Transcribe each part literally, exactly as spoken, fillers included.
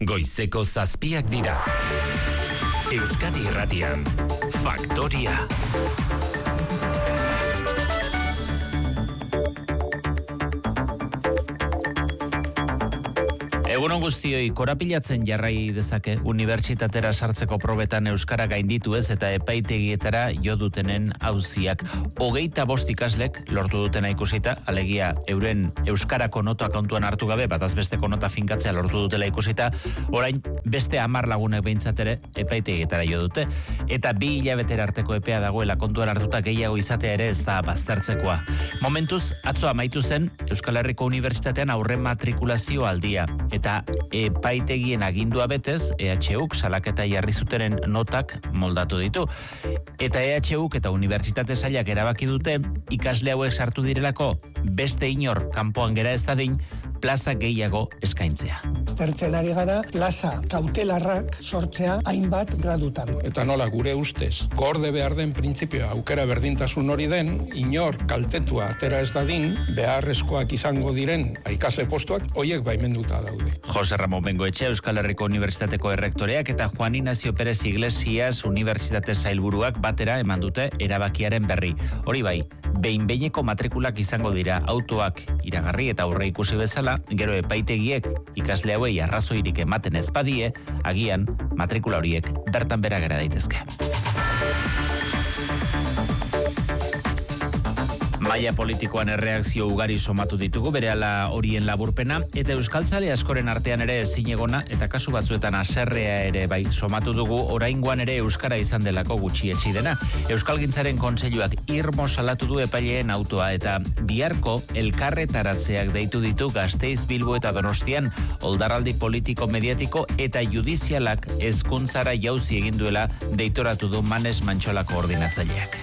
Goizeko zazpiak dira. Euskadi Irratian, Faktoria. Egunon guztioi, korapilatzen jarrai dezake unibertsitatera sartzeko probetan euskara gainditu ez eta epaitegietara jo dutenen auziak. Hogeita bost ikaslek lortu dutena ikusita, alegia euren euskarako nota kontuan hartu gabe, bataz besteko nota finkatzea lortu dutela ikusita, orain beste hamar lagunek behintzat ere epaitegietara jo dute. Eta bi hilabetera arteko epea dagoela kontuan hartuta gehiago izatea ere ez da baztertzekoa. Momentuz, atzo amaitu zen Euskal Herriko Unibertsitatean aurre matrikulazio aldia. Eta epaitegien agindua betez, E H Uk salaketa jarri zutenen notak moldatu ditu. Eta E H Uk eta Unibertsitate Sailak erabaki dute ikasle hauek sartu direlako beste inor kanpoan gera ez dadin plaza gehiago eskaintzea. Zertzen ari gara, plaza kautelarrak sortzea hainbat gradutan. Eta nola gure ustez, gorde behar den printzipioa aukera berdintasun hori den, inor kaltetua atera ez dadin, beharrezkoak izango diren ikasle postuak, hoiek baimenduta daude. Jose Ramon Bengoetxe, Euskal Herriko Unibertsitateko errektoreak eta Juan Ignacio Pérez Iglesias Unibertsitate Sailburuak batera eman dute erabakiaren berri. Hori bai, behin-behineko matrikulak izango dira autoak iragarri eta aurre ikusi bezala, gero epaitegiek ikasle hauei arrazoirik ematen ez badie, agian matrikula horiek bertan bera gera daitezke. Maila politikoan erreakzio ugari somatu ditugu, berehala horien laburpena, eta euskaltzale askoren artean ere ezinegona, eta kasu batzuetan haserrea ere bai somatu dugu, oraingoan ere euskara izan delako gutxietsi dena. Euskalgintzaren kontseiluak irmo salatu du epaileen autoa, eta biharko elkarretaratzeak deitu ditu Gasteiz, Bilbo eta Donostian, oldarraldi politiko, mediatiko eta judizialak hezkuntzara jauzi egin duela deitoratu du Manes Mantxola koordinatzaileak.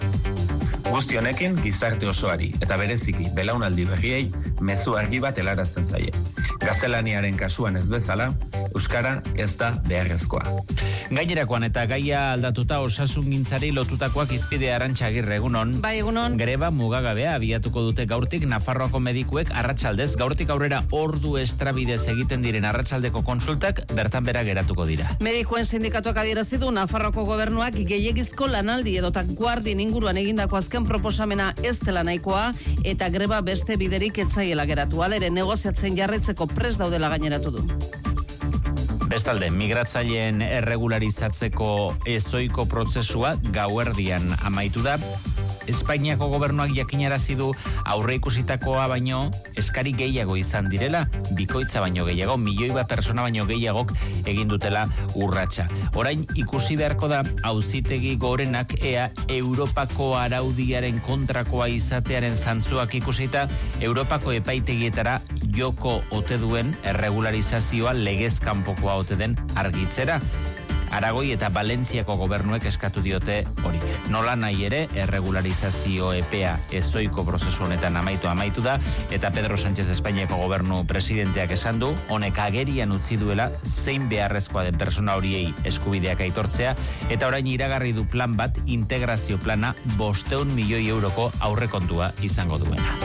Guzti honekin gizarte osoari eta bereziki belaunaldi berriei mezu argi bat helarazten zaie. Gaztelaniaren kasuan ez bezala, euskara ez da beharrezkoa. Gainerakoan eta gaia aldatuta osasungintzari lotutakoak Izpide Arantxa Agirre, egunon. Bai, egunon. Greba mugagabea abiatuko dute gaurtik Nafarroako medikuek arratsaldez, gaurtik aurrera ordu estrabidez egiten diren arratsaldeko konsultak bertan bera geratuko dira. Medikuen sindikatuak adierazi du Nafarroako gobernuak gehiegizko lanaldi edota guardien inguruan egindako azken proposamena ez dela nahikoa eta greba beste biderik etzaiela geratu. Halere negoziatzen jarraitzeko prest daudela gaineratu du. Bestalde, migratzaileen erregularizatzeko ezoiko prozesua gauerdian amaitu da. Espainiako gobernuak jakinarazi du aurre ikusitakoa baino eskari gehiago izan direla, bikoitza baino gehiago, milioi bat persona baino gehiagok egin dutela urratsa. Orain ikusi beharko da auzitegi gorenak ea Europako araudiaren kontrakoa izatearen zantzuak ikusita Europako epaitegietara joko ote duen erregularizazioa legez kanpokoa ote den argitzera. Aragoi eta Valentziako gobernuek eskatu diote hori. Nola nahi ere, erregularizazio epea ezoiko prozesu honetan amaitu amaitu da, eta Pedro Sánchez Espainiako gobernu presidenteak esan du, honek agerian utzi duela zein beharrezkoa den persona horiei eskubideak aitortzea, eta orain iragarri du plan bat, integrazio plana, bosteun milioi euroko aurrekontua izango duena.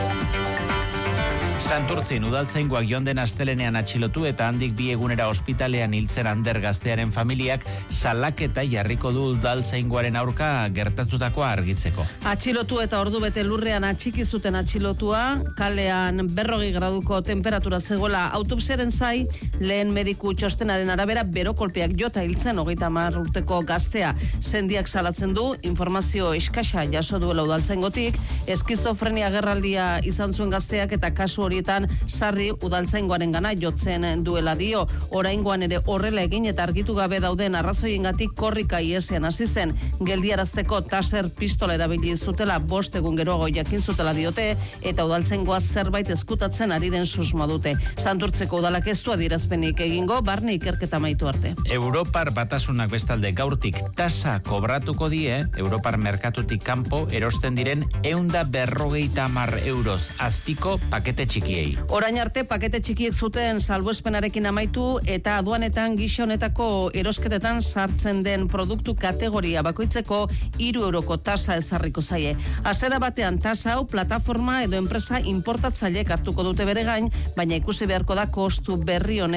Santurtzin udaltzaingoak joan den astelenean atxilotu eta handik bi egunera ospitalean hiltzen Ander gaztearen familiak salaketa jarriko du udaltzaingoaren aurka gertatutakoa argitzeko. Atxilotu eta ordu bete lurrean atxiki zuten atxilotua, kalean berrogei graduko temperatura zegoela autopsiaren zai, lehen mediku txostenaren arabera bero kolpeak jota hiltzen hogeita hamar urteko gaztea. Sendiak salatzen du, informazio eskasa jaso duela udaltzaingotik, eskizofrenia gerraldia izan zuen gazteak eta kasu hori sarri udaltzaingoaren gana jotzen duela dio. Oraingoan ere horrela egin eta argitu gabe dauden arrazoiengatik korrika iesean hasi zen. Geldiarazteko taser pistola erabili zutela bost egun geroago jakin zutela diote eta udaltzaingoa zerbait ezkutatzen ari den susmoa dute. Santurtzeko udalak ez du adierazpenik egingo barne ikerketa amaitu arte. Europar batasunak bestalde gaurtik tasa kobratuko die Europar merkatutik kanpo erosten diren ehun eta berrogeita hamar euroz azpiko pakete txiki. Orain arte pakete txikiek zuten salbuespenarekin amaitu eta aduanetan gisa honetako erosketetan sartzen den produktu kategoria bakoitzeko hiru euroko tasa ezarriko zaie. Hasiera batean tasa hau plataforma edo enpresa importatzaileek hartuko dute bere gain, baina ikusi beharko da kostu berri honek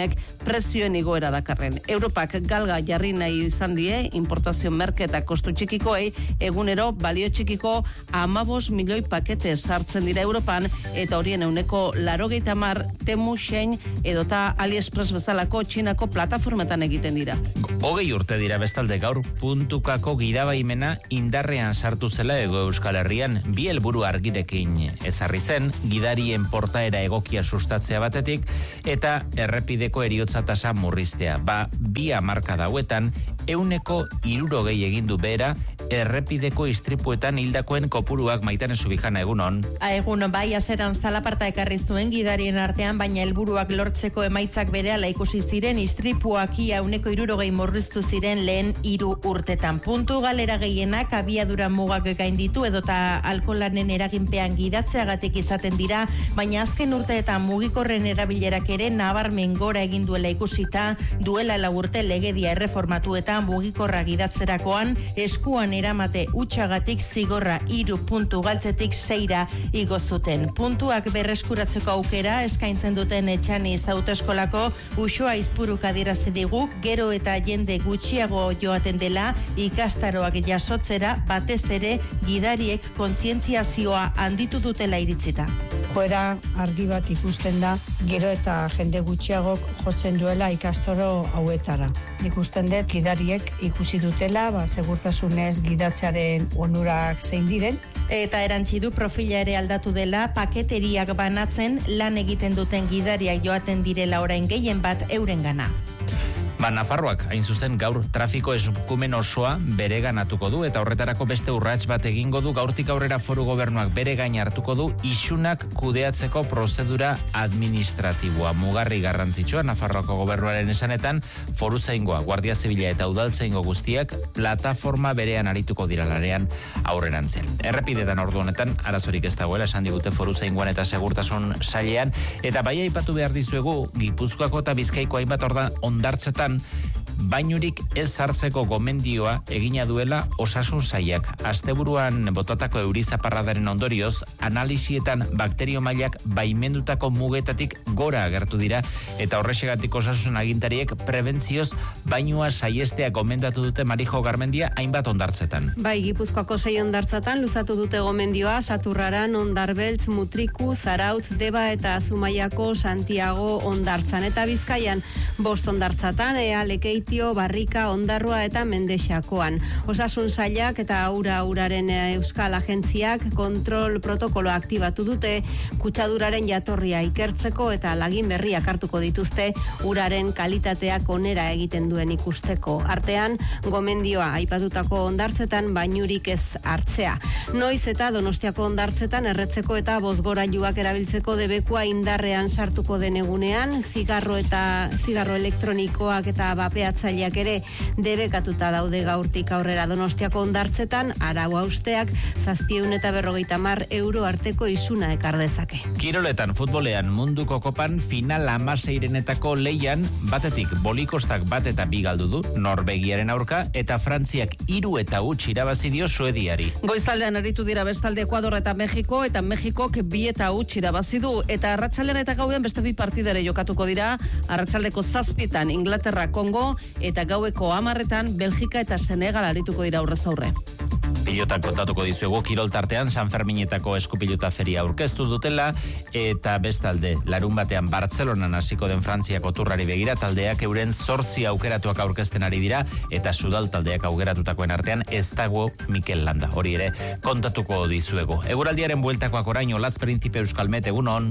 honek prezioen igoera dakarren. Europak galga jarri nahi izan die importazio merke eta kostu txikikoei egunero balio txikiko amabos milioi pakete sartzen dira Europan eta horien euneko larogeita hamar Temu, Shein edota AliExpress bezalako Txinako plataformetan egiten dira. Hogei urte dira bestalde gaur puntukako gidabaimena indarrean sartu zela Hego Euskal Herrian bi helburu argirekin ezarri zen, gidarien portaera egokia sustatzea batetik eta errepideko eriotza tasa murriztea. Ba, bi hamarkada hauetan euneko hirurogei egin du behera errepideko istripuetan hildakoen kopuruak. Maitane Subijana, egunon. Egun bai, aseran zalaparta ekarri zuen gidarien artean, baina helburuak lortzeko emaitzak berehala ikusi ziren, istripuak ia euneko hirurogei murriztu ziren lehen hiru urtetan. Puntu galera gehienak abiadura mugak gainditu edota alkolanen eraginpean gidatzeagatik izaten dira, baina azken urteetan mugikorren erabilerak ere nabarmen gora egin duela ikusita, duela lau urte legedia erreformatu eta mugikorra gidatzerakoan eskuan eramate utxagatik zigorra hiru puntu galtzetik seira igo zuten. Puntuak berreskuratzeko aukera eskaintzen duten Etxaniz autoeskolako Uxoa Izpuruk adierazi digu, gero eta jende gutxiago joaten dela ikastaroak jasotzera, batez ere gidariek kontzientziazioa handitu dutela iritzita. Joera argi bat ikusten da, gero eta jende gutxiagok jotzen duela ikastoro hauetara. Ikusten dut gidariek ikusi dutela, ba, segurtasunez gidatzearen onurak zein diren. Eta erantzi du profila ere aldatu dela, paketeriak banatzen lan egiten duten gidariak joaten direla orain gehien bat eurengana. Ba, Nafarroak, hain zuzen, gaur trafiko eskumen osoa bere ganatuko du eta horretarako beste urrats bat egingo du. Gaurtik aurrera Foru Gobernuak bere gain hartuko du isunak kudeatzeko prozedura administratiboa. Mugarri garrantzitsua Nafarroako Gobernuaren esanetan, Foruzaingoa, Guardia Zibila eta Udaltzaingo guztiak plataforma berean arituko dira lanean aurrerantzean. Errepidetan ordu honetan arazorik ez dagoela esan digute Foruzaingoan eta Segurtasun Sailean, eta bai aipatu behar dizuegu Gipuzkoako eta Bizkaiko hainbat orda ondartzetan bainurik ez hartzeko gomendioa egina duela Osasun Sailak. Asteburuan botatako eurizaparradaren ondorioz, analisietan bakterio mailak baimendutako mugetatik gora agertu dira eta horrexegatik Osasun agintariek prebentzioz bainua saiestea gomendatu dute. Marijo Garmendia, hainbat ondartzetan. Bai, Gipuzkoako sei ondartzatan luzatu dute gomendioa, Saturraran, Ondarbeltz, Mutriku, Zarautz, Deba eta Zumaiako Santiago ondartzan. Eta Bizkaian bost ondartzatan, Ea, Lekeitio, Barrika, Ondarroa eta Mendexakoan. Osasun Sailak eta Aura Uraren Euskal Agentziak kontrol protokolo aktibatu dute, kutsaduraren jatorria ikertzeko eta lagin berriak hartuko dituzte uraren kalitateak onera egiten duen ikusteko. Artean, gomendioa aipatutako ondartzetan bainurik ez hartzea. Noiz eta Donostiako ondartzetan erretzeko eta bozgorailuak erabiltzeko debekua indarrean sartuko den egunean, zigarro eta zigarro elektronikoak eta bapeatzaileak ere debekatuta daude gaurtik aurrera. Donostiako ondartzetan arau hausteak zazpieun eta berrogeita hamar euro arteko isuna ekar dezake. Kiroletan, futbolean, munduko kopan final hamaseirenetako leian batetik bolikostak bat eta bi galdu du Norvegiaren aurka eta Frantziak hiru eta huts irabazi dio Suediari. Goizaldean aritu dira bestalde Ekuador eta Mexiko eta Mexikok bi eta huts irabazi du eta arratsaldean eta gauean beste bi partidere jokatuko dira. Arratsaldeko zazpitan Inglaterra Kongo eta gaueko hamarretan Belgika eta Senegal arituko dira aurrez aurre. Pilotan kontatuko dizuegu kirol tartean San Ferminetako eskupilota feria aurkeztu dutela eta bestalde larun batean Bartzelonan hasiko den Frantziako turrari begira taldeak euren zortzi aukeratuak aurkezten ari dira eta Sudal taldeak aukeratutakoen artean ez dago Mikel Landa. Hori ere kontatuko dizuegu. Eguraldiaren bueltakoak orain Olatz Prinzipe Euskalmet, egunon.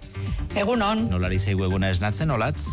Egunon. Nolari zeigu eguna esnatzen, Olatz?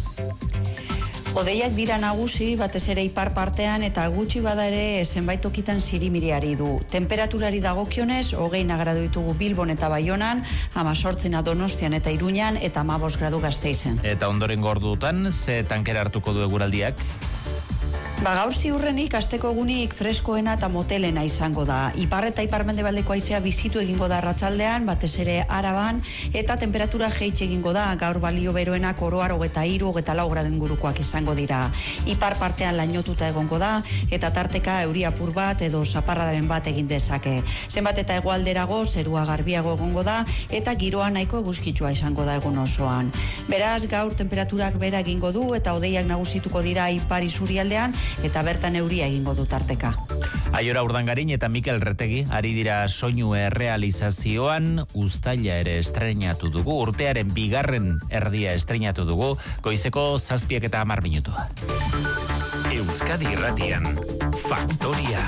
Odeiak dira nagusi, batez ere ipar partean eta gutxi bada ere zenbait tokitan zirimiriari du. Temperaturari dagokionez, hogeina gradu ditugu Bilbon eta Baionan, hemezortzina Donostian eta Iruñan eta hamabost gradu Gasteizen. Eta ondorengo ordutan, ze tankera hartuko du eguraldiak? Ba, gaur ziurrenik asteko egunik freskoena eta motelena izango da. Ipar eta iparmendebaldeko haizea bizitu egingo da arratsaldean, batez ere Araban, eta temperatura jaitsi egingo da. Gaur balio beroenak oro har hogeita hiru, hogeita lau gradu ingurukoak izango dira. Ipar partean lainotuta egongo da eta tarteka euri apur bat edo zaparradaren bat egin dezake. Zenbat eta hegoalderago zerua garbiago egongo da eta giroa nahiko eguzkitsua izango da egun osoan. Beraz, gaur temperaturak bera egingo du eta hodeiak nagusituko dira ipar isurialdean eta bertan euria egingo du tarteka. Aiora Urdangarin eta Mikel Retegi ari dira soinu errealizazioan. Uztaila ere estreinatu dugu, urtearen bigarren erdia estreinatu dugu, goizeko zazpiak eta hamar minutua. Euskadi Irratian, Faktoria.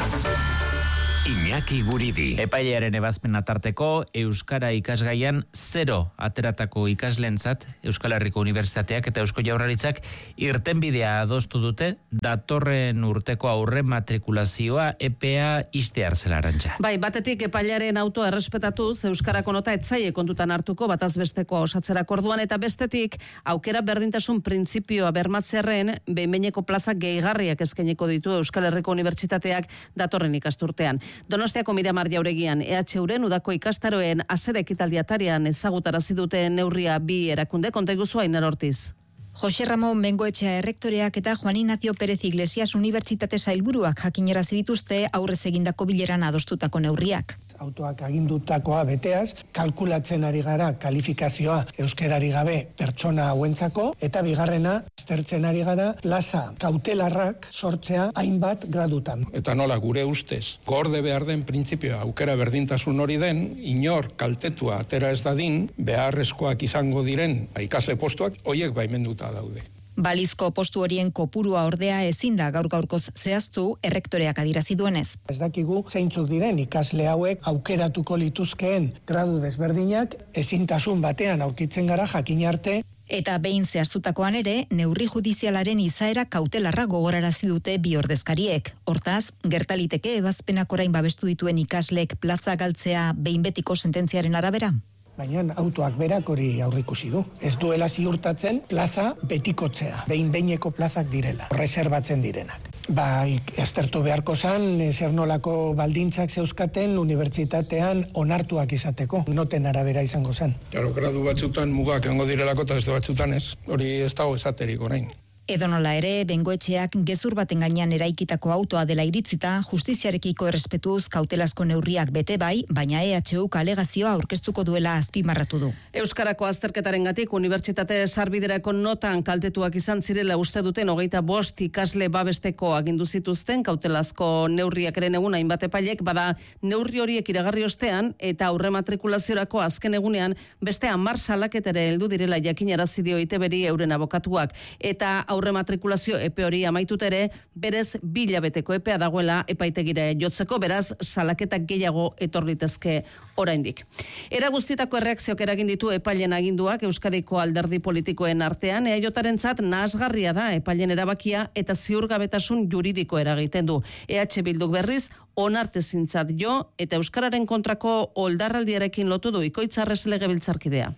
Iñaki Guridi. Epailearen ebazpena tarteko Euskara ikasgaian zero ateratako ikaslentzat Euskal Herriko Unibertsitateak eta Eusko Jaurlaritzak irtenbidea adostu dute datorren urteko aurre matrikulazioa epea ixtear zela Arantxa. Bai, batetik epailearen autoa errespetatuz Euskarako nota etzaie kontutan hartuko bataz besteko osatzerako orduan, eta bestetik aukera berdintasun printzipioa bermatzearren behin-behineko plaza gehigarriak eskainiko ditu Euskal Herriko Unibertsitateak datorren ikasturtean. Donostiako Miramar Jauregian E H Uren udako ikastaroen azera ekitaldiatarian ezagutarazi dute neurria bi erakunde. Konta iguzu Ainar Ortiz. Jose Ramon Bengoetxea errektoreak eta Juan Ignacio Pérez Iglesias Unibertsitate sailburuak jakinarazi dituzte aurrez egindako bileran adostutako neurriak. Autoak agindutakoa beteaz, kalkulatzen ari gara kalifikazioa euskerari gabe pertsona hauentzako, eta bigarrena, aztertzen ari gara, plaza kautelarrak sortzea hainbat gradutan. Eta nola gure ustez, gorde behar den printzipioa aukera berdintasun hori den, inor kaltetua atera ez dadin, beharrezkoak izango diren ikasle postuak, hoiek baimenduta daude. Balizko postu horien kopurua ordea ezin da gaur gaurkoz zehaztu errektoreak adirazi duenez. Ez dakigu zeintzuk diren ikasle hauek aukeratuko lituzkeen gradu desberdinak, ezintasun batean aurkitzen gara jakin arte. Eta behin zehaztutakoan ere, neurri judizialaren izaera kautelarra gogorarazi dute bi ordezkariek. Hortaz, gertaliteke ebazpenak orain babestu dituen ikasleek plaza galtzea behin betiko sententziaren arabera? Baina autoak berak hori aurrikusi du. Ez duela ziurtatzen plaza betikotzea, behin-behineko plazak direla, reserbatzen direnak. Ba, aztertu beharko zan, zer nolako baldintzak zeuzkaten unibertsitatean onartuak izateko, noten arabera izango zen. Claro, gradu batzutan mugak egongo direlako eta beste batzutan ez, hori ez dago esaterik orain. Edonola ere, Bengoetxeak gezur baten gainean eraikitako autoa dela iritzita, justiziarekiko errespetuz kautelazko neurriak bete bai, baina E H Uk alegazioa aurkeztuko duela azpimarratu du. Euskarako azterketarengatik unibertsitate sarbiderako notan kaltetuak izan zirela uste duten hogeita bost ikasle babesteko agindu zituzten kautelazko neurriakeren egun hainbat epailek, bada neurri horiek iragarri ostean eta aurre matrikulaziorako azken egunean beste hamar salaketere heldu direla jakinarazi dio I T Bri euren abokatuak, eta aurre matrikulazio epe hori amaitut ere, berez bilabeteko epea dagoela epaitegira jotzeko, beraz salaketak gehiago etorritezke oraindik. Era guztietako erreakziok eragin ditu epailen aginduak Euskadiko alderdi politikoen artean, eaiotarentzat nahasgarria da epailen erabakia eta ziurgabetasun juridiko eragiten du. E H Bilduk berriz onartezintzat jo eta euskararen kontrako oldarraldiarekin lotu du Ikoitzarrez legebiltzarkidea.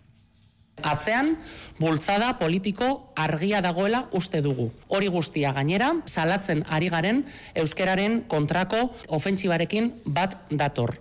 Atzean, bultzada politiko argia dagoela uste dugu. Hori guztia gainera, salatzen ari garen euskararen kontrako ofentsibarekin bat dator.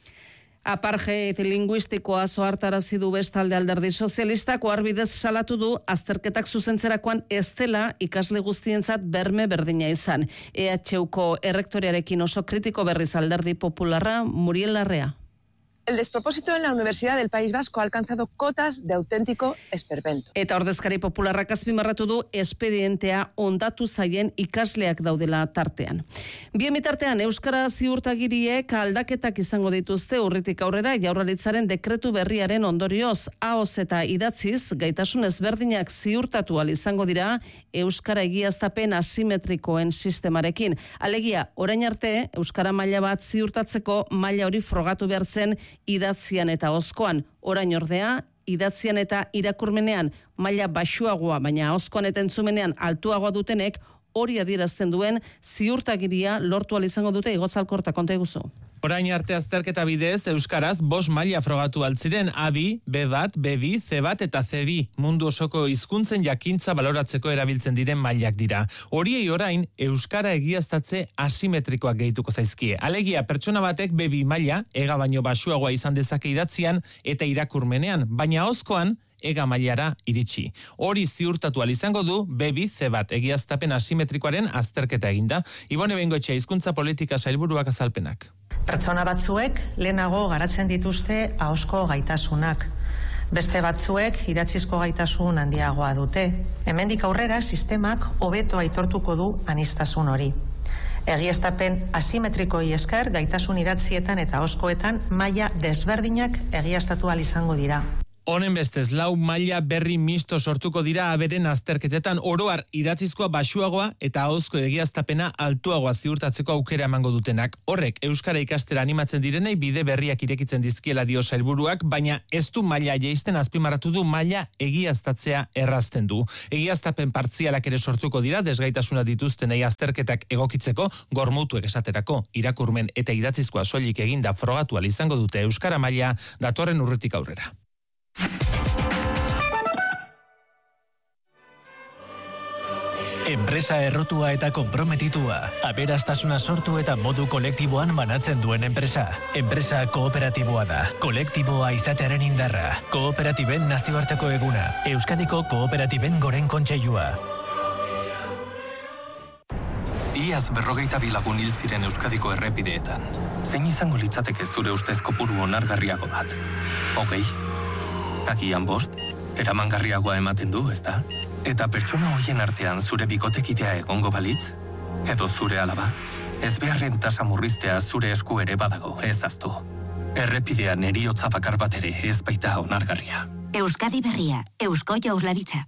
Apartheid linguistikoa zohartarazi du bestalde alderdi sozialistak, oharbidez salatu du azterketak zuzentzerakoan ez dela ikasle guztientzat berme berdina izan. E H Uko errektorearekin oso kritiko berriz alderdi popularra, Muriel Larrea. El despropósito en la Universidad del País Vasco ha alcanzado cotas de auténtico esperpento. Eta ordezkari popularrak azpimarratu du espedientea ondatu zaien ikasleak daudela tartean. Bien bitartean, Euskara ziurtagiriek aldaketak izango dituzte urritik aurrera Jaurlaritzaren dekretu berriaren ondorioz, ahoz eta idatziz gaitasun ezberdinak ziurtatu ahal izango dira Euskara egiaztapen asimetrikoen sistemarekin. Alegia, orain arte, Euskara maila bat ziurtatzeko maila hori frogatu behartzen idatzian eta hozkoan, orain ordea, idatzian eta irakurmenean maila baxuagoa, baina hozkoan eta entzumenean altuagoa dutenek hori adierazten duen ziurtagiria lortu ahal izango dute. Igotzalkorta, konta eguzu. Orain arte azterketa bidez, euskaraz bost maila frogatu altziren A bi, B bat, B bi, C bat eta C bi. Mundu osoko hizkuntzen jakintza baloratzeko erabiltzen diren mailak dira. Horiei orain, euskara egiaztatze asimetrikoak gehituko zaizkie. Alegia, pertsona batek B bi maila, ega baino basuagoa izan dezake idatzian eta irakurmenean, baina ahozkoan ega mailara iritsi. Hori ziurtatu ahal izango du B bi C bat egiaztapen asimetrikoaren azterketa eginda. Ibone Bengoetxea hizkuntza politika sailburuak azalpenak. Pertsona batzuek lehenago garatzen dituzte ahozko gaitasunak. Beste batzuek idatzizko gaitasun handiagoa dute. Hemendik aurrera sistemak hobeto aitortuko du aniztasun hori. Egiaztapen asimetrikoi esker gaitasun idatzietan eta ahozkoetan maila desberdinak egiaztatu ahal izango dira. Honen bestez, lau maila berri misto sortuko dira aberen azterketetan oroar idatzizkoa basuagoa eta ahozko egiaztapena altuagoa ziurtatzeko aukera emango dutenak. Horrek, euskara ikastera animatzen direnei bide berriak irekitzen dizkiela dio sailburuak, baina ez du maila jaisten azpimarratu du maila egiaztatzea errazten du. Egiaztapen partzialak ere sortuko dira, desgaitasuna dituztenei azterketak egokitzeko, gormutuek esaterako, irakurmen eta idatzizkoa soilik eginda frogatu ahal izango dute euskara maila datorren urritik aurrera. Enpresa errotua eta konprometitua, aberastasuna sortu eta modu kolektiboan banatzen duen enpresa. Enpresa kooperatiboa da, kolektiboa izatearen indarra. Kooperatiben nazioarteko eguna, Euskadiko kooperatiben goren kontseilua. Iaz berrogeita bilagun hil ziren Euskadiko errepideetan. Zein izango litzateke zure ustez kopuru onargarriago bat? Hogei? Agian bost? Eramangarriagoa ematen du, ezta? Eta pertsona hoien artean zure bikotekidea egongo balitz? Edo zure alaba? Ez beharren tasa murriztea zure esku ere badago, ez aztu. Errepidean eriotza bakar bat ere ez baita onargarria. Euskadi berria, Eusko Jaurlaritza.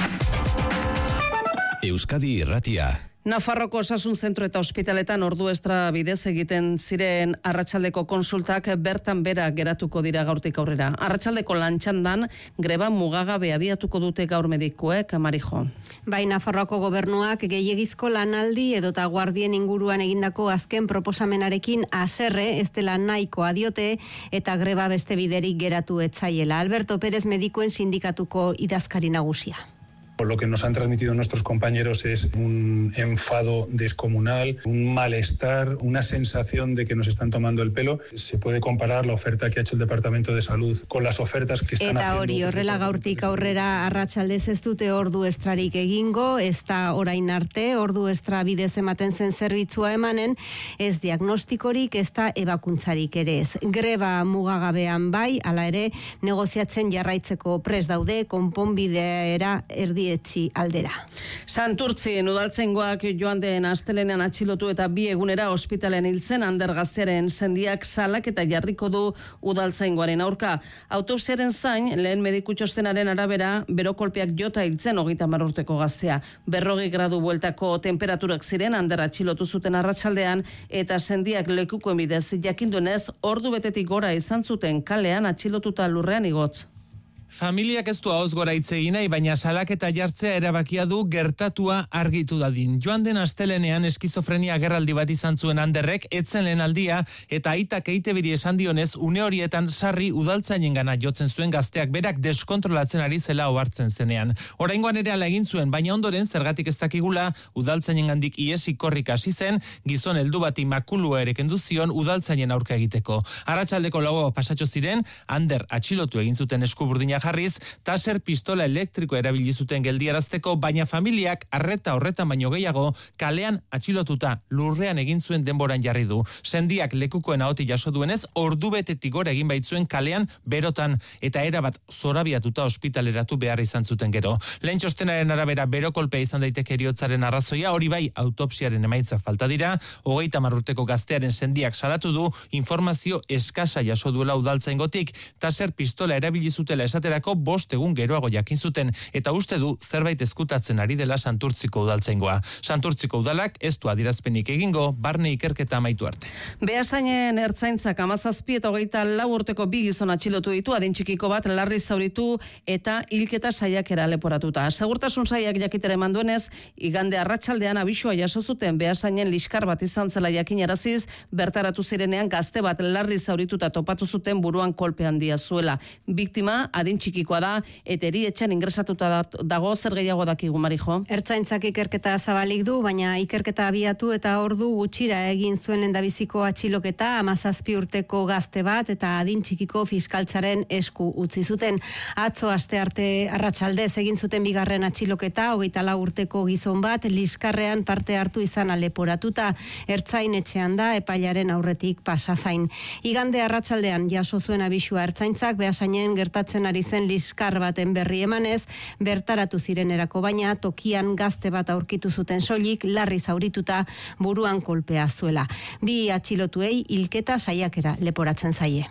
Euskadi irratia. Nafarroko osasun zentro eta ospitaletan ordu estra bidez egiten ziren arratsaldeko konsultak bertan bera geratuko dira gaurtik aurrera. Arratsaldeko lantxandan greba mugagabe abiatuko dute gaur medikuek, Marijo. Bai, Nafarroako gobernuak gehiegizko lanaldi edota guardien inguruan egindako azken proposamenarekin haserre ez dela nahikoa diote eta greba beste biderik geratu etzaiela. Alberto Pérez medikuen sindikatuko idazkari nagusia. Lo que nos han transmitido nuestros compañeros es un enfado descomunal, un malestar, una sensación de que nos están tomando el pelo. Se puede comparar la oferta que ha hecho el Departamento de Salud con las ofertas que están Eta haciendo. Eta hori, horrela gaurtik aurrera arratsaldez ez dute ordu estrarik egingo, ez da orain arte, ordu estra bidez ematen zen zerbitzua emanen, ez diagnostikorik, ez da ebakuntzarik ere ez. Greba mugagabean bai, hala ere, negoziatzen jarraitzeko pres daude, konponbideera erdi etxi aldera. Santurtzien udaltzaingoak joan den astelenean atxilotu eta bi egunera ospitalean hiltzen Ander gaztearen sendiak salak eta jarriko du udaltzaingoaren aurka. Autopsiaren zain, lehen mediku txostenaren arabera, berokolpeak jota hiltzen hogeita hamar urteko gaztea. Berrogei gradu bueltako temperaturak ziren Ander atxilotu zuten arratsaldean eta sendiak lekukoen bidez jakinduenez ordu betetik gora izan zuten kalean atxilotuta lurrean igotz. Familiak ez du ahoz gora hitz egin nahi, baina salaketa jartzea erabakia du gertatua argitu dadin. Joan den astelenean eskizofrenia agerraldi bat izan zuen Anderrek, etzen lehen aldia, eta aitak eitebiri esan dionez, une horietan sarri udaltzainengana jotzen zuen gazteak berak deskontrolatzen ari zela ohartzen zenean. Oraingoan ere ala egin zuen, baina ondoren zergatik ez dakigula udaltzainengandik iesi korrik hasi zen, gizon heldu bati makulua ere kendu zion udaltzainen aurka egiteko. Arratsaldeko laua pasatxo ziren, Ander atxilotu egin zuten eskuburdina jarriz, taser pistola elektriko erabili zuten geldiarazteko, baina familiak arreta horretan baino gehiago kalean atxilotuta lurrean egin zuen denboran jarri du. Sendiak lekukoen ahoti jaso duenez, ordubetetik gora egin baitzuen kalean berotan eta erabat zorabiatuta ospitaleratu behar izan zuten gero. Lehen txostenaren arabera berokolpea izan daiteke heriotzaren arrazoia, hori bai autopsiaren emaitzak falta dira, hogeita hamar urteko gaztearen sendiak salatu du informazio eskasa jaso duela udaltzaingotik, taser pistola erabili zutela esatera esaterako bost egun geroago jakin zuten eta uste du zerbait ezkutatzen ari dela Santurtziko udaltzaingoa. Santurtziko udalak ez du adierazpenik egingo barne ikerketa amaitu arte. Beasainen ertzaintzak hamazazpi eta hogeita lau urteko bi gizon atxilotu ditu, adin txikiko bat larri zauritu eta hilketa saiakera leporatuta. Segurtasun saiak jakitere manduenez, igande arratsaldean abisua jaso zuten Beasainen liskar bat izan zela jakinaraziz, bertaratu zirenean gazte bat larri zaurituta topatu zuten buruan kolpe handia zuela. Biktima adin txikikoa da eta erietxean ingresatuta dago, zer gehiago dakigu, Marijo? Ertzaintzak ikerketa zabalik du, baina ikerketa abiatu eta ordu gutxira egin zuen lehendabiziko atxiloketa hamazazpi urteko gazte bat eta adin txikiko fiskaltzaren esku utzi zuten. Atzo astearte arratsaldez egin zuten bigarren atxiloketa, hogeita lau urteko gizon bat liskarrean parte hartu izan leporatuta. Ertzain etxean da epailaren aurretik pasa zain. Igande arratsaldean jaso zuen abisua ertzaintzak Beasainen gertatzen ari zen liskar baten berri emanez, bertaratu zirenerako, baina tokian gazte bat aurkitu zuten soilik larri zaurituta buruan kolpea zuela. Bi atxilotuei hilketa saiakera leporatzen zaie.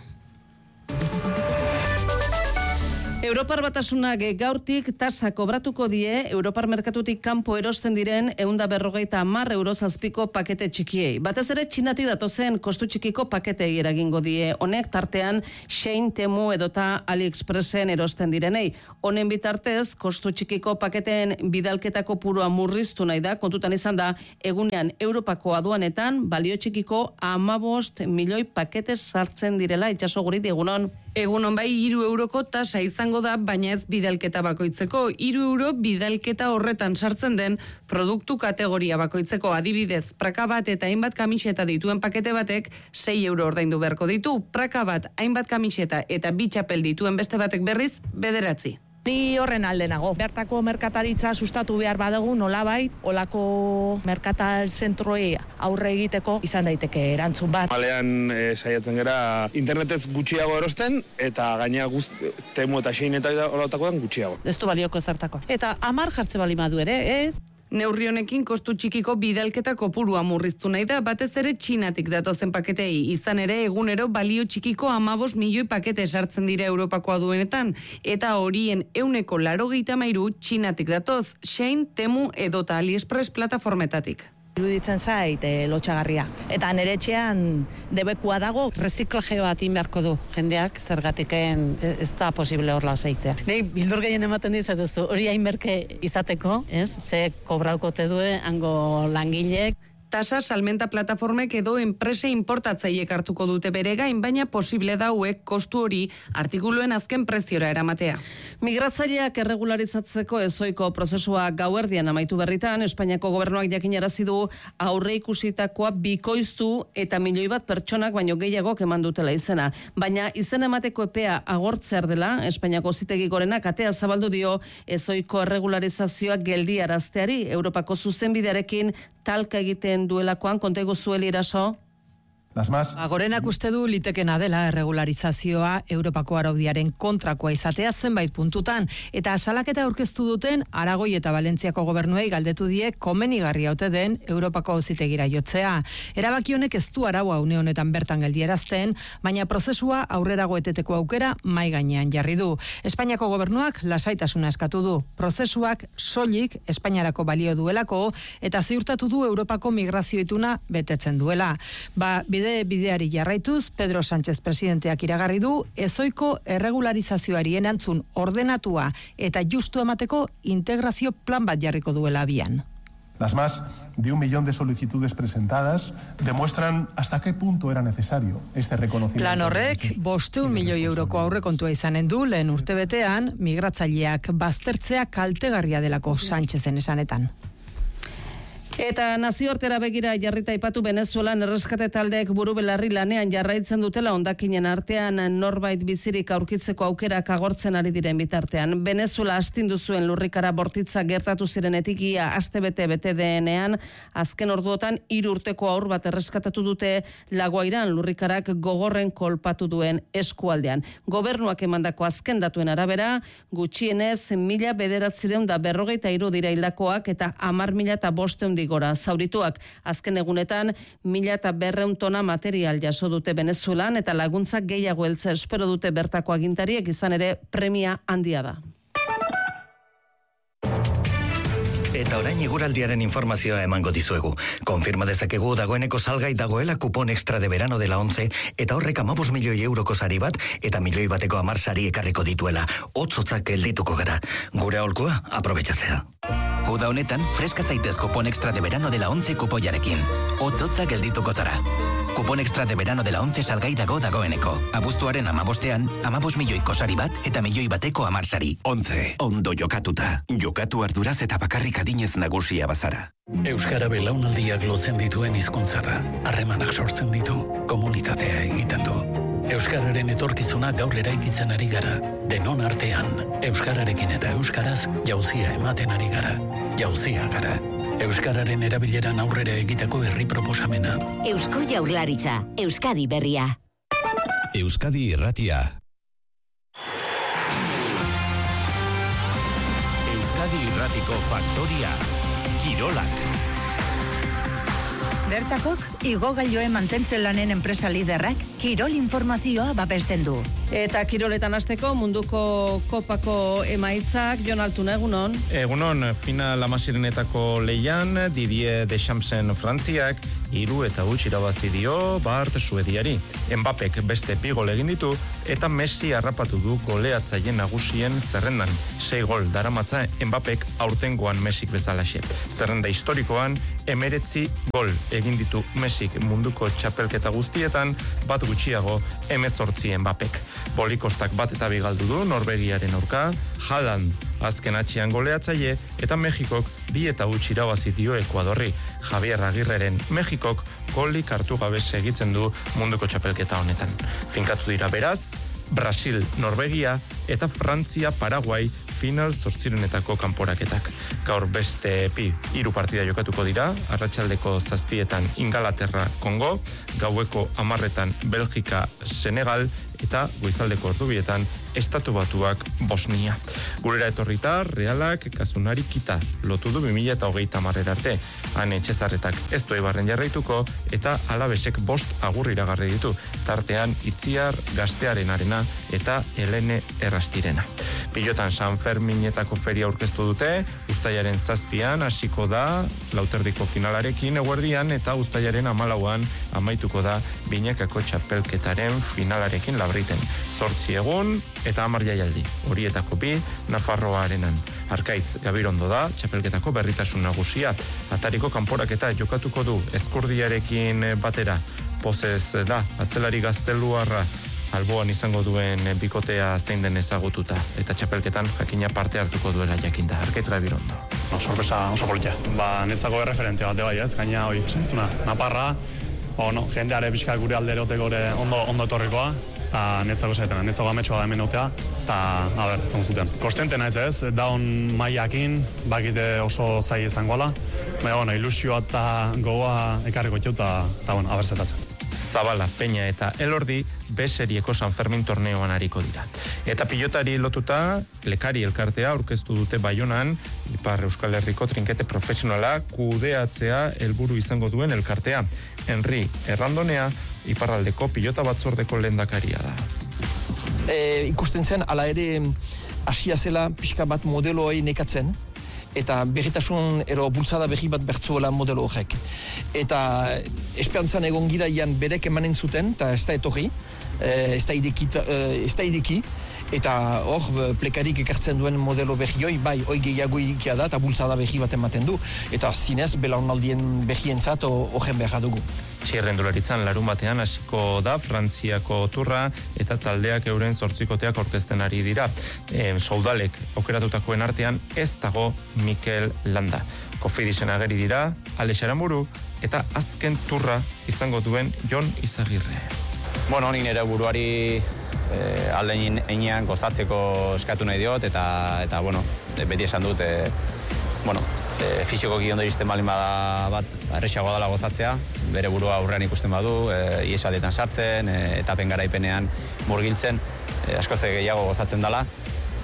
Europar Batasunak gaurtik tasa kobratuko die Europar merkatutik kanpo erosten diren ehunda berrogeita hamar euro zazpiko pakete txikiei. Batez ere Txinatik datozen kostu txikiko paketei eragingo die. Honek tartean Shein, Temu edota AliExpressen erosten direnei. Honen bitartez kostu txikiko paketen bidalketako purua murriztu nahi da, kontutan izan da egunean Europako aduanetan balio txikiko hamabost milioi pakete sartzen direla. Itxaso Guridi, egunon. Egunon bai, hiru euroko tasa izango da, baina ez bidalketa bakoitzeko. Hiru euro bidalketa horretan sartzen den produktu kategoria bakoitzeko. Adibidez, praka bat eta hainbat kamiseta dituen pakete batek sei euro ordaindu beharko ditu. Praka bat, hainbat kamiseta eta bi txapel dituen beste batek berriz bederatzi. Ni horren alde nago. Bertako merkataritza sustatu behar badugu nolabait, olako merkatal zentroei aurre egiteko izan daiteke erantzun bat. Malean e, saiatzen gera internetez gutxiago erosten eta gaina guzt, Temu eta Shein eta olautakoan gutxiago. Ez du balioko zertako. Eta hamar jartze bali madu ere, ez? Neurri honekin kostu txikiko bidalketa kopurua murriztu nahi da, batez ere Txinatik datozen paketei. Izan ere, egunero balio txikiko hamabost milioi pakete sartzen dira Europako aduenetan, eta horien ehuneko laurogeita hamairu Txinatik datoz, Shein, Temu edota AliExpress plataformetatik. Iruditzen zait e, lotxagarria. Eta nere etxean debekua dago, reziklaje bat inbeharko du. Jendeak zergatiken ez da posible horla zeitzea. Nei, bildur gehien ematen dizatuzu, hori hainberke izateko, ez? Ze kobraukote due, hango langilek. Tasa salmenta plataformek edo enprese importatzaileek hartuko dute bere gain, baina posible dauek kostu hori artikuluen azken preziora eramatea. Migratzaileak erregularizatzeko ezoiko prozesua gauerdian amaitu berritan, Espainiako gobernuak jakinarazi du aurre ikusitakoa bikoiztu eta milioi bat pertsonak baino gehiagok eman dutela izena. Baina izen emateko epea agortzear dela, Espainiako Auzitegi Gorenak atea zabaldu dio ezoiko erregularizazioa geldiarazteari, Europako zuzenbidearekin talka egiten duelakoan, kontego zueli Iraso? Gorenak uste du litekena dela erregularizazioa Europako araudiaren kontrakoa izatea zenbait puntutan, eta salaketa aurkeztu duten Aragoi eta Valentziako gobernuei galdetu die komenigarria ote den Europako Auzitegira jotzea. Erabaki honek ez du araua une honetan bertan geldierazten, baina prozesua aurrerago eteteko aukera mai gainean jarri du. Espainiako gobernuak lasaitasuna eskatu du. Prozesuak soilik Espainiarako balio duelako eta ziurtatu du Europako migrazio ituna betetzen duela. Ba, bide bideari jarraituz, Pedro Sánchez presidenteak iragarri du ezoiko erregularizazioari erantzun ordenatua eta justu emateko integrazio plan bat jarriko duela abian. Las más de un millón de solicitudes presentadas demuestran hasta qué punto era necesario este reconocimiento. Plan horrek bosteun milioi euroko aurrekontua izanen du lehen urtebetean migratzaileak baztertzea kaltegarria delako Sánchezen esanetan. Eta nazioartera begira jarrita aipatu Venezuelan erreskate taldeek buru belarri lanean jarraitzen dutela hondakinen artean norbait bizirik aurkitzeko aukerak agortzen ari diren bitartean. Venezuela astindu zuen lurrikara bortitza gertatu zirenetik ia astebete bete denean, azken orduotan hiru urteko haur bat erreskatatu dute Laguairan lurrikarak gogorren kolpatu duen eskualdean. Gobernuak emandako azken datuen arabera, gutxienez mila bederatziehun eta berrogeita hiru dira hildakoak eta hamar mila eta bostehun gora zaurituak. Azken egunetan, mila eta berreun tona material jaso dute Venezuelan eta laguntzak gehiago heltze espero dute bertako agintariek, izan ere premia handia da. Eta orain eguraldiaren informazioa emango dizuegu. Konfirma dezakegu dagoeneko salgai dagoela kupon extra de verano de la once eta horrek amabos milioi euroko sari bat eta milioi bateko amar sari ekarriko dituela. Otzotzak geldituko gara. Gure aholkua, aprobetxatzea. Uda honetan, freska zaitez kupon extra de verano de la once kupoiarekin. Otzotza geldituko zara. Kupon extra de verano de la once salgai dago dagoeneko. Abuztuaren amabostean, amabos milioiko sari bat eta milioi bateko amar sari. Once, ondo jokatuta. Jokatu arduraz eta bakarrik adinez nagusia bazara. Euskara belaunaldiak lotzen dituen hizkuntza da. Harremanak sortzen ditu, komunitatea egiten du. Euskararen etorkizuna gaur eraikitzen ari gara. Denon artean, euskararekin eta euskaraz jauzia ematen ari gara. Jauzia gara. Euskararen erabileran aurrera egiteko herri proposamena. Eusko Jaurlaritza, Euskadi berria. Euskadi irratia. Euskadi irratiko faktoria. Kirolak. Bertakok, igogailoen mantentzen lanen enpresa liderrak kirol informazioa babesten du. Eta kiroletan hasteko munduko kopako emaitzak, Jon Altuna, egunon? Egunon, final amasirenetako leian, Didier Deschampsen Frantziak, hiru eta huts irabazi dio Bart Suediari. Mbappek beste bi gol egin ditu eta Messi harrapatu du goleatzaile nagusien zerrendan. Sei gol daramatza Mbappek aurtengoan Messik bezalaxe. Zerrenda historikoan emeretzi gol egin ditu Messik munduko txapelketa guztietan, bat gutxiago hemezortzi Mbappek. Bolikostak bat eta bigaldu du Norvegiaren aurka, Haaland azken atxian goleatzaile eta Mexikok bi eta huts irabazi dio Ekuadorri. Javier Agirreren Mexikok golik hartu gabe segitzen du munduko txapelketa honetan. Finkatu dira beraz, Brasil, Norvegia eta Frantzia, Paraguay final zortzirenetako kanporaketak. Gaur beste pi hiru partida jokatuko dira, arratsaldeko zazpietan Ingalaterra, Kongo, gaueko hamarretan Belgika, Senegal eta goizaldeko ordubietan Estatu Batuak, Bosnia. Gurera etorrita, Realak Kasunari kita lotu du bi mila hogeita hamarrera arte. Han Etxezarretak ez du Eibarren jarraituko eta Alabesek bost agur iragarri ditu. Tartean Itziar Gaztearen arena eta Helene Errastirena. Pilotan San Ferminetako feria aurkeztu dute, uztailaren zazpian hasiko da lauterdiko finalarekin eguerdian eta uztailaren hamalauan amaituko da binakako txapelketaren finalarekin Labriten. Zortzi egun eta hamar jaialdi. Horietako bi Nafarroa arenan. Arkaitz Gabirondo da txapelketako berritasun nagusia. Atariko kanporaketa jokatuko du Ezkurdiarekin batera. Pozez da atzelari gazteluarra alboan izango duen bikotea zein den ezagututa eta txapelketan jakina parte hartuko duela jakinda. Arkaitz Gabirondo. No, sorpresa oso politia. Ba, netzako erreferente bat bai, ez? Gaina hoi, zentzuna, Naparra, o no, jendeare pixka gure alderoteko ondo, ondo etorrikoa, eta netzako zaitena, netzako ametxoa da hemen otea, eta, a ber, zon zuten. Kostente naiz ez, daun maiakin, bakite oso zai izangoala, baina, bueno, ilusioa eta gogoa ekarriko txut, eta, bueno, aberzetatzen. Zabala, Peña eta Elordi B serieko San Fermin torneoan hariko dira. Eta pilotari lotuta, Lekari elkartea aurkeztu dute Baionan, Ipar Euskal Herriko trinkete profesionala kudeatzea helburu izango duen elkartea. Henri Errandonea, Iparraldeko pilota batzordeko lehendakaria da. E, ikusten zen, ala ere hasia zela pixka bat modeloei nekatzen, eta berritasun ero bultzada berri bat bertzuela modelo horrek. Eta esperantzan egon gira ian berek emanen zuten, eta ez da etorri, ez da ideki, ez da ideki, eta hor plekarik ekartzen duen modelo berri hoi, bai, hoi gehiago idikia da, eta bultzada berri bat ematen du, eta zinez belaunaldien berrientzat horren beharra dugu. Txirrendularitzan larun batean hasiko da Frantziako turra eta taldeak euren zortzikoteak aurkezten ari dira. E, Soudalek aukeratutakoen artean ez dago Mikel Landa. Kofidisen ageri dira Alex Aramburu eta azken turra izango duen Jon Izagirre. Bueno, nik nire buruari eh, aldein einean gozatzeko eskatu nahi diot eta, eta bueno, beti esan dut e, bueno, e, fisikoki ondo iristen balin bada bat erresagoa dela gozatzea, bere burua aurrean ikusten badu, e, iesaldetan sartzen, e, etapen garaipenean murgiltzen, e, askoz gehiago gozatzen dela.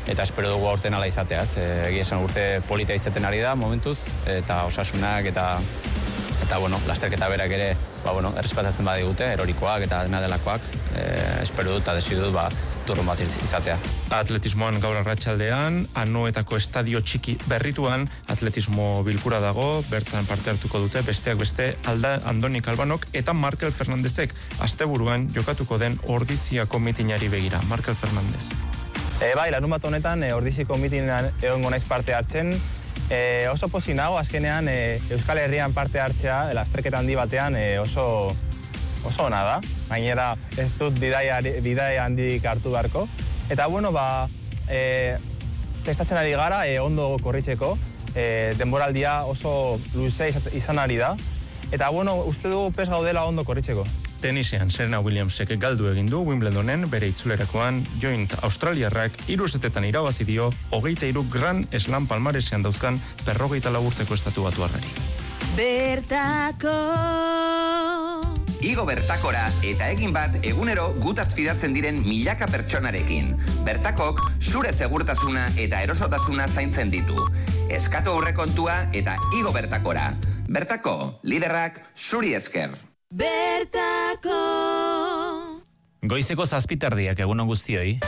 eta espero dugu aurten ala izateaz. Egia esan urte polita izaten ari da momentuz, eta osasunak eta eta bueno, lasterketa berak ere, ba bueno, errespetatzen badigute, erorikoak eta dena delakoak, eh, espero dut eta desio dut ba turron bat izatea. Atletismoan gaur arratsaldean, Anoetako estadio txiki berrituan atletismo bilkura dago, bertan parte hartuko dute besteak beste Alda Andoni Kalbanok eta Markel Fernandezek asteburuan jokatuko den Ordiziako mitinari begira. Markel Fernandez. E, bai, larun bat honetan e, Ordiziko mitinan egongo naiz parte hartzen. E, oso pozik nago, azkenean e, Euskal Herrian parte hartzea, lasterketa handi batean e, oso oso ona da. Gainera ez dut bidaia, bidaia handik hartu beharko. Eta bueno, ba, e, testatzen ari gara e, ondo korritzeko. E, denboraldia oso luze izan ari da. Eta bueno, uste du pes gaudela ondo korritzeko. Tenisean Serena Williamsek galdu egin du Wimbledonen bere itzulerakoan joint australiarrak hiru setetan irabazi dio hogeita hiru Grand Slam palmaresean dauzkan berrogeita lau urteko estatu batuarrari. Bertako Igo Bertakora eta egin bat egunero gutaz fidatzen diren milaka pertsonarekin. Bertakok zure segurtasuna eta erosotasuna zaintzen ditu. Eskatu aurrekontua eta Igo Bertakora. Bertako, liderrak zuri esker. Bertako Goizeko zazpitardiak egunon guztioi.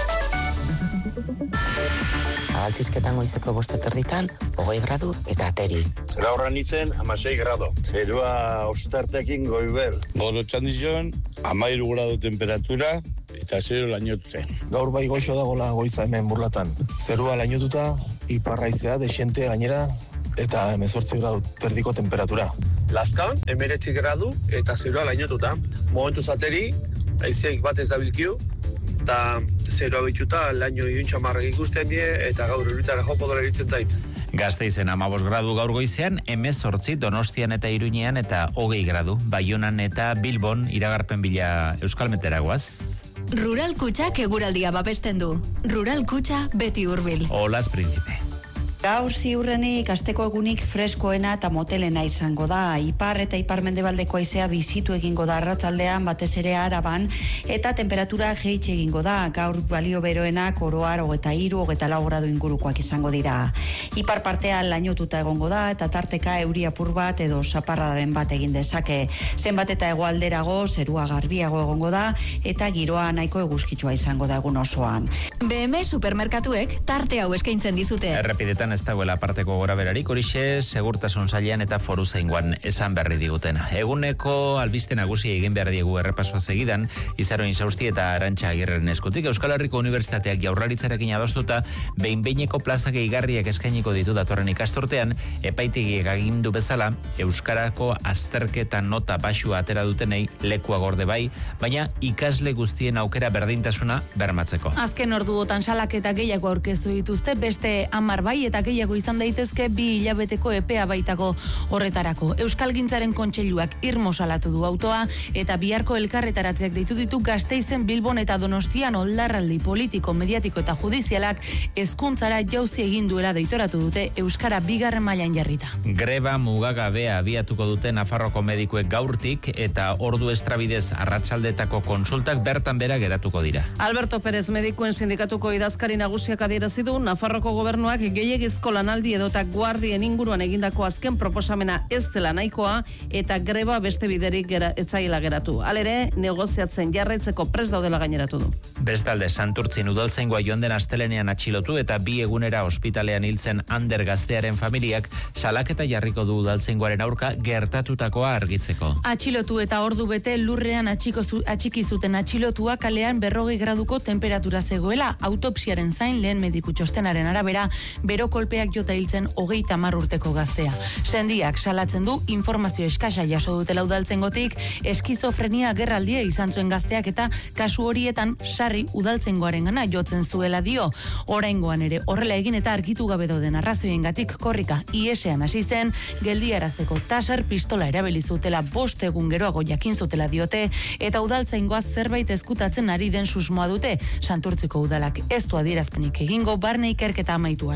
Abaltzizketan goizeko bosteterditan, hogei gradu eta ateri. Gaurran izen, amasei grado. Zerua ostartekin goibel. Goro txandizon, amairu gradu temperatura eta zero lainotute. Gaur bai goixo dagoela goiza hemen burlatan. Zerua lainotuta, iparraizea, desente gainera, eta hemezortzi gradu terdiko temperatura. Lazka, emeretzi gradu eta zerua lainotuta. Momentu zateri, aizeik bat ez dabilkiu, eta zerua bituta laino iuntxamarrak ikusten die, eta gaur urritara jopo dola eritzen zait. Gasteizen amabos gradu gaur goizean, hemezortzi Donostian eta Iruñean eta hogei gradu, Baionan eta Bilbon iragarpen bila Euskal Meteragoaz. Rural Kutxak eguraldia babesten du. Rural Kutxa beti hurbil. Olaz Príncipe. Gaur ziurrenik asteko egunik freskoena eta motelena izango da. Ipar eta ipar-mendebaldeko haizea bizitu egingo da arratsaldean batez ere Araban eta temperatura jaitsi egingo da. Gaur balio beroenak oroar hogeita hiru, hogeita lau gradu ingurukoak izango dira. Ipar partean lainotuta egongo da eta tarteka euri apur bat edo zaparradaren bat egin dezake. Zenbat eta hegoalderago zerua garbiago egongo da eta giroa nahiko eguzkitsua izango da egun osoan. B M supermerkatuek tarte hau eskaintzen dizute. Errepidetan ez dagoela parteko gora berarik, horixe segurtasun sailean eta foru zaingoan esan berri diguten. Eguneko albiste nagusia egin behar diegu errepasoa segidan, Izaro Insausti eta Arantxa Agirreren eskutik, Euskal Herriko Unibertsitateak Jaurlaritzarekin adostuta, behin-behineko plaza gehigarriak eskainiko ditu datorren ikasturtean, epaitegiek agindu bezala, Euskarako azterketa nota baxua atera dutenei lekua gorde bai, baina ikasle guztien aukera berdintasuna bermatzeko. Azken orduotan salaketa gehiago aurkeztu dituzte, beste hamar bai eta gehiago izan daitezke bi hilabeteko epea baitako horretarako. Euskalgintzaren kontseiluak irmo salatu du autoa eta biharko elkarretaratzeak deitu ditu Gasteizen, Bilbon eta Donostian oldarraldi politiko, mediatiko eta judizialak hezkuntzara jauzi egin duela deitoratu dute euskara bigarren mailan jarrita. Greba mugagabea abiatuko dute Nafarroko medikuek gaurtik eta ordu estrabidez arratsaldetako konsultak bertan bera geratuko dira. Alberto Pérez medikuen sindikatuko idazkari nagusiak adierazi du Nafarroko gobernuak gehiegizko lanaldi edota guardien inguruan egindako azken proposamena ez dela nahikoa eta greba beste biderik gera, etzaila geratu. Halere, negoziatzen jarraitzeko prest daudela gaineratu du. Bestalde, Santurtzin udaltzaingoa joan den astelenean atxilotu eta bi egunera ospitalean hiltzen Ander gaztearen familiak salaketa jarriko du udaltzaingoaren aurka gertatutakoa argitzeko. Atxilotu eta ordu bete lurrean atxiko zu, atxiki zuten atxilotua kalean berrogei graduko temperatura zegoela, autopsiaren zain lehen mediku txostenaren arabera, bero kolpeak jota hiltzen hogeita hamar urteko gaztea. Sendiak salatzen du informazio eskasa jaso dutela udaltzengotik, eskizofrenia gerraldia izan zuen gazteak eta kasu horietan sarri udaltzengoarengana jotzen zuela dio. Oraingoan ere horrela egin eta argitu gabe dauden arrazoiengatik korrika iesean hasi zen, geldiarazteko taser pistola erabili zutela bost egun geroago jakin zutela diote eta udaltzaingoa zerbait ezkutatzen ari den susmoa dute. Santurtziko udalak ez du adierazpenik egingo barne ikerketa amaitu arte. Euro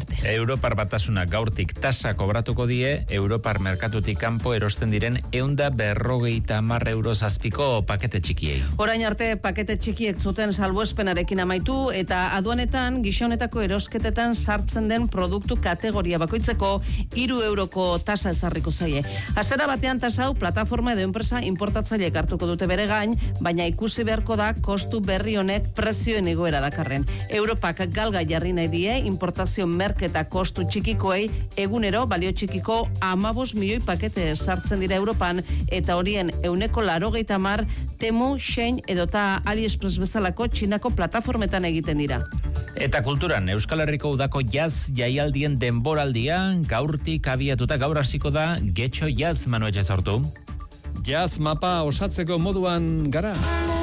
Europar batasuna gaurtik tasa kobratuko die, Europar merkatutik kanpo erosten diren eunda berrogeita hamar euro zazpiko pakete txikiei. Orain arte pakete txikiek zuten salbuespenarekin amaitu eta aduanetan gixonetako erosketetan sartzen den produktu kategoria bakoitzeko hiru euroko tasa ezarriko zaie. Hasiera batean tasa hau plataforma edo enpresa importatzaileek hartuko dute bere gain, baina ikusi beharko da kostu berri honek prezioen igoera dakarren. Europak galga jarri nahi die importazio merketa kostu txikikoei egunero balio txikiko amabos milioi pakete sartzen dira Europan eta horien euneko laurogeita hamar Temu, Shein edota AliExpress bezalako Txinako plataformetan egiten dira. Eta kulturan, Euskal Herriko udako jazz jaialdien denboraldia gaurtik abiatuta gaur hasiko da Getxo Jazz Manu Etxezortu. Jazz mapa osatzeko moduan gara.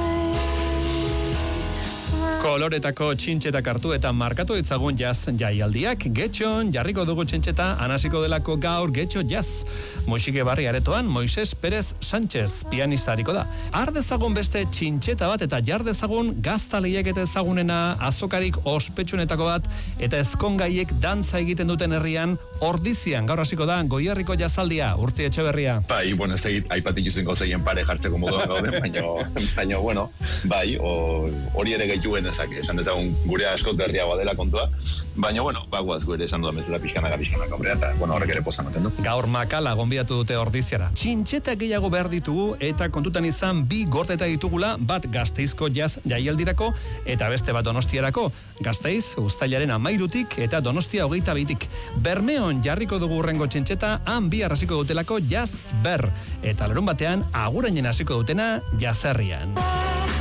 Koloretako txintxetak hartu eta markatu ditzagun jazz jaialdiak. Getxon jarriko dugu txintxeta anasiko delako gaur Getxo Jazz. Musike barri aretoan Moises Perez Sánchez pianista hariko da. Har dezagun beste txintxeta bat eta jar dezagun gazta lehiaketa ezagunena, azokarik ospetsuenetako bat eta ezkongaiek dantza egiten duten herrian Ordizian gaur hasiko da Goierriko jazaldia. Urtzi Etxeberria. Bai, bueno, ez egit aipatik juzen gauzaien pare jartzeko moduan gauden, baina, baina, bueno, bai, hori ere gehituen ezak, esan dezagun gure askot berriagoa dela kontua, baina, bueno, bagoaz gure esan dudan bezala pixkanaka, pixkanaka, hombre, eta, bueno, horrek ere pozan oten du. Gaur makala gonbidatu dute Ordiziara. Txintxeta gehiago behar ditugu eta kontutan izan bi gordeta ditugula, bat Gasteizko jazz jaialdirako eta beste bat Donostiarako. Gasteiz, uztailaren amairutik eta Donostia hogeita bitik. Bermeon jarriko dugu urrengo txintxeta, han bi arrasiko dutelako jazz ber. Eta larun batean, agurainen hasiko dutena jazzerrian.